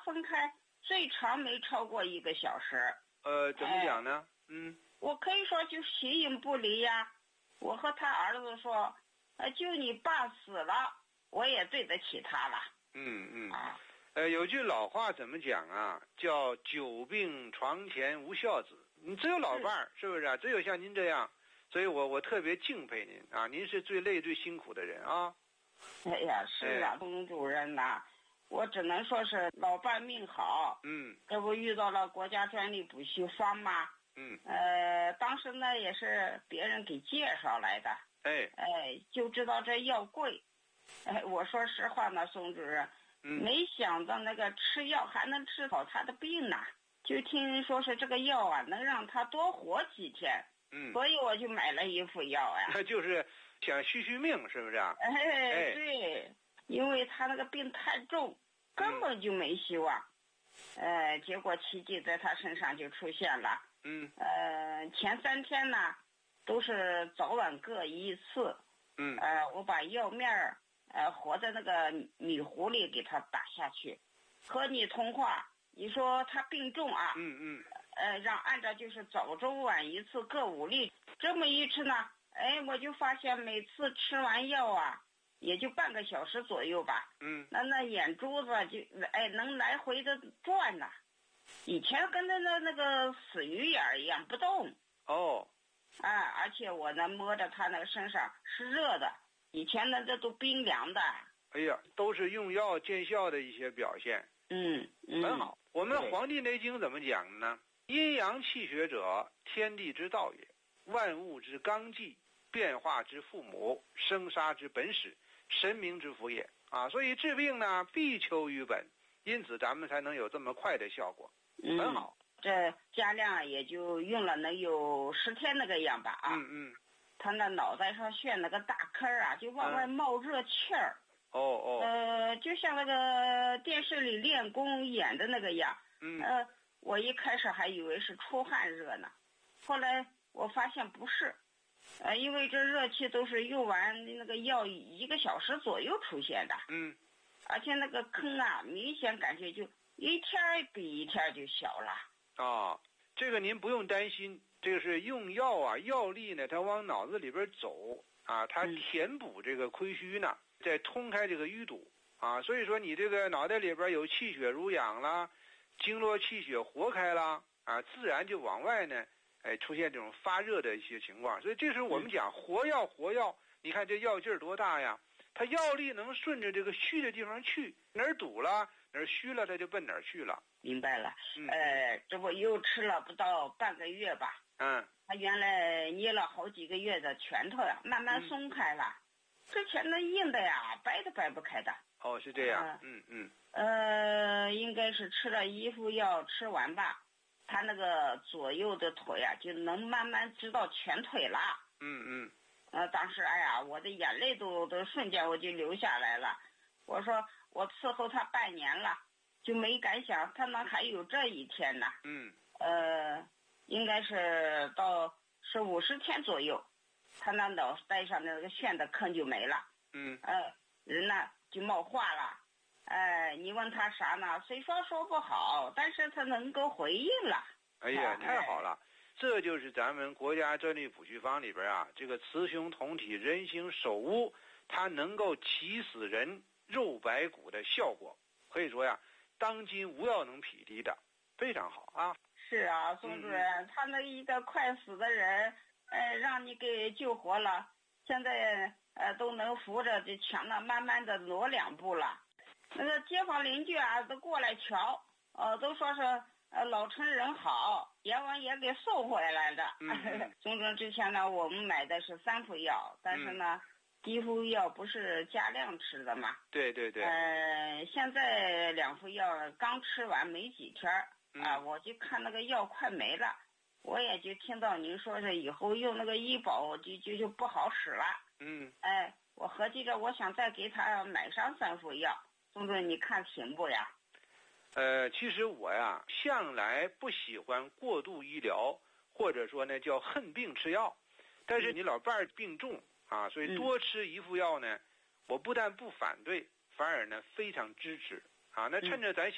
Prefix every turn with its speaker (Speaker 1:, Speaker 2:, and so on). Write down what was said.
Speaker 1: 分开最长没超过1个小时。
Speaker 2: 怎么讲呢？
Speaker 1: 我可以说就形影不离呀。我和他儿子说，就你爸死了，我也对得起他了。
Speaker 2: 有句老话怎么讲啊？叫久病床前无孝子。你只有老伴儿，是不是啊？只有像您这样，所以我特别敬佩您啊！您是最累最辛苦的人啊。
Speaker 1: 哎呀，是啊，董主任呐，我只能说是老伴命好。这不遇到了国家专利补习方吗？当时呢也是别人给介绍来的。就知道这药贵。我说实话呢，宋主任，没想到那个吃药还能治好他的病呢。就听人说是这个药啊能让他多活几天。所以我就买了一副药呀。
Speaker 2: 那就是想续命，是不是啊？
Speaker 1: 对，因为他那个病太重，根本就没希望。结果奇迹在他身上就出现了。前3天呢都是早晚各1次。我把药面和在那个米糊里给他打下去。和你通话，你说他病重啊。让按照就是早中晚1次各5粒，这么一吃呢，我就发现每次吃完药啊，也就半个小时左右吧。那眼珠子就能来回的转呐。以前跟那个死鱼眼一样不动。而且我呢摸着他那个身上是热的，以前呢这都冰凉的。
Speaker 2: 哎呀，都是用药见效的一些表现。很好。我们《黄帝内经》怎么讲呢？阴阳气血者，天地之道也，万物之纲纪，变化之父母，生杀之本始，神明之福也啊！所以治病呢，必求于本，因此咱们才能有这么快的效果。很好。
Speaker 1: 这加量也就用了能有10天那个样吧啊。他那脑袋上炫那个大坑啊，就往外冒热气儿。就像那个电视里练功演的那个样。我一开始还以为是出汗热呢，后来我发现不是。因为这热气都是用完那个药1个小时左右出现的。而且那个坑啊，明显感觉就一天比一天就小了。
Speaker 2: 这个您不用担心，这个是用药啊，药力呢它往脑子里边走啊，它填补这个亏虚呢，再通开这个淤堵啊，所以说你这个脑袋里边有气血濡养啦，经络气血活开啦啊，自然就往外呢出现这种发热的一些情况。所以这时候我们讲活药，你看这药劲儿多大呀，它药力能顺着这个虚的地方去，哪儿堵了哪儿虚了，它就奔哪儿去了。
Speaker 1: 明白了。这不又吃了不到半个月吧。他原来捏了好几个月的拳头呀，慢慢松开了。之前那硬的呀，掰都掰不开的。
Speaker 2: 是这样。
Speaker 1: 应该是吃了1副药吃完吧，他那个左右的腿啊就能慢慢知道全腿了。当时我的眼泪都瞬间我就流下来了。我说我伺候他半年了，就没敢想他能还有这一天呢。应该是到是50天左右，他那脑袋上的那个炫的坑就没了。人呢就冒话了。你问他啥呢？虽说不好，但是他能够回应了。
Speaker 2: 哎呀，太好了。这就是咱们国家专利补虚方里边啊，这个雌雄同体人形首乌，它能够起死人肉白骨的效果，可以说呀，当今无药能匹敌的，非常好啊。
Speaker 1: 是啊，宋主任，他那一个快死的人，让你给救活了，现在都能扶着这墙呢，慢慢的挪2步了。那个街坊邻居啊都过来瞧，都说是老陈人好，阎王爷给送回来的。宋主任，之前呢我们买的是3副药，但是呢第1副药不是加量吃的嘛？
Speaker 2: 对。
Speaker 1: 现在2副药刚吃完没几天我就看那个药快没了，我也就听到您说是以后用那个医保就不好使了。我合计着我想再给他买上3副药，宋主任你看行不呀？
Speaker 2: 其实我呀向来不喜欢过度医疗，或者说呢叫恨病吃药，但是你老伴儿病重啊，所以多吃1副药呢，我不但不反对，反而呢非常支持啊。那趁着咱